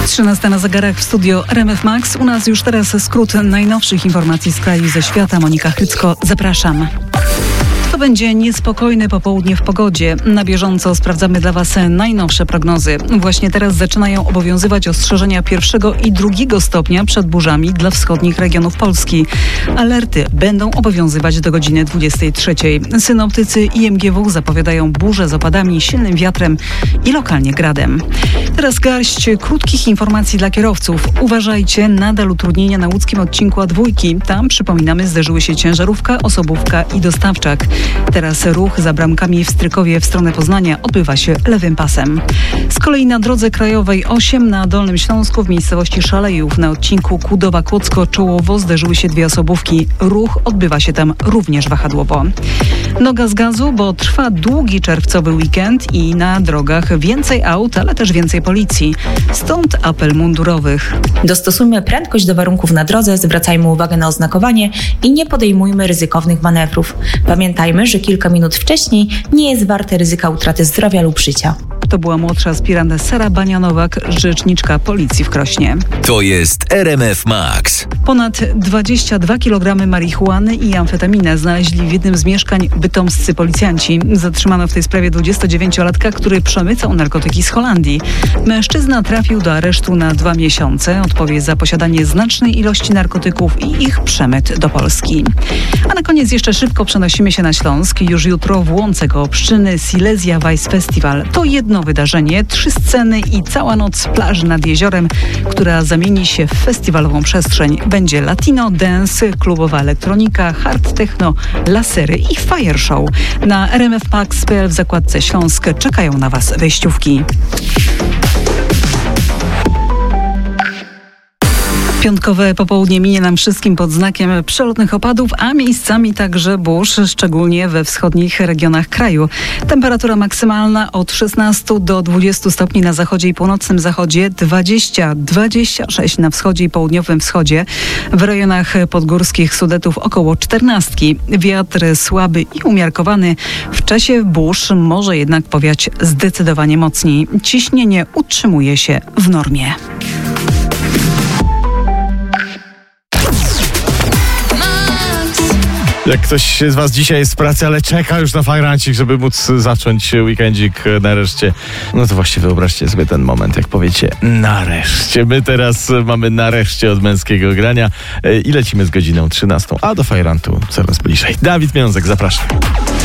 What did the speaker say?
13 na zegarach w studio RMF Max. U nas już teraz skrót najnowszych informacji z kraju i ze świata. Monika Chrycko, zapraszam. To będzie niespokojne popołudnie w pogodzie. Na bieżąco sprawdzamy dla Was najnowsze prognozy. Właśnie teraz zaczynają obowiązywać ostrzeżenia 1. i 2. stopnia przed burzami dla wschodnich regionów Polski. Alerty będą obowiązywać do godziny 23. Synoptycy IMGW zapowiadają burze z opadami, silnym wiatrem i lokalnie gradem. Teraz garść krótkich informacji dla kierowców. Uważajcie, nadal utrudnienia na łódzkim odcinku A2. Tam, przypominamy, zderzyły się ciężarówka, osobówka i dostawczak. Teraz ruch za bramkami w Strykowie w stronę Poznania odbywa się lewym pasem. Z kolei na drodze krajowej 8 na Dolnym Śląsku w miejscowości Szalejów na odcinku Kudowa-Kłodzko-Czołowo zderzyły się 2 osobówki. Ruch odbywa się tam również wahadłowo. Noga z gazu, bo trwa długi czerwcowy weekend i na drogach więcej aut, ale też więcej policji. Stąd apel mundurowych. Dostosujmy prędkość do warunków na drodze, zwracajmy uwagę na oznakowanie i nie podejmujmy ryzykownych manewrów. Pamiętajmy, że kilka minut wcześniej nie jest warte ryzyka utraty zdrowia lub życia. To była młodsza aspirant Sara Banianowak, rzeczniczka policji w Krośnie. To jest RMF Max. Ponad 22 kg marihuany i amfetaminę znaleźli w jednym z mieszkań bytomscy policjanci. Zatrzymano w tej sprawie 29-latka, który przemycał narkotyki z Holandii. Mężczyzna trafił do aresztu na 2 miesiące. Odpowie za posiadanie znacznej ilości narkotyków i ich przemyt do Polski. A na koniec jeszcze szybko przenosimy się na Śląsk. Już jutro w Łące koło Pszczyny Silesia Vice Festival. To jedno wydarzenie, 3 sceny i cała noc plaży nad jeziorem, która zamieni się w festiwalową przestrzeń. Będzie latino, dance, klubowa elektronika, hard techno, lasery i fire show. Na rmfmax.pl w zakładce Śląsk czekają na Was wejściówki. Piątkowe popołudnie minie nam wszystkim pod znakiem przelotnych opadów, a miejscami także burz, szczególnie we wschodnich regionach kraju. Temperatura maksymalna od 16 do 20 stopni na zachodzie i północnym zachodzie, 20-26 na wschodzie i południowym wschodzie. W rejonach podgórskich Sudetów około 14. Wiatr słaby i umiarkowany. W czasie burz może jednak powiać zdecydowanie mocniej. Ciśnienie utrzymuje się w normie. Jak ktoś z Was dzisiaj jest w pracy, ale czeka już na fajrancik, żeby móc zacząć weekendzik nareszcie, no to właśnie wyobraźcie sobie ten moment, jak powiecie nareszcie. My teraz mamy nareszcie od męskiego grania i lecimy z godziną 13, a do fajrantu coraz bliżej. Dawid Miązek, zapraszam.